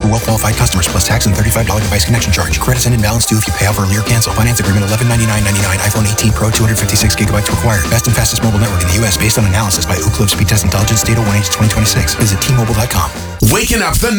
for well-qualified customers, plus tax and $35 device connection charge. Credits end in balance due if you pay off early or cancel. Finance agreement $1199.99. iPhone 18 Pro 256 gigabytes required. Best and fastest mobile network in the U.S. based on analysis by Ookla Speed Test Intelligence. Data 1H 2026. Visit T-Mobile.com. Waking up the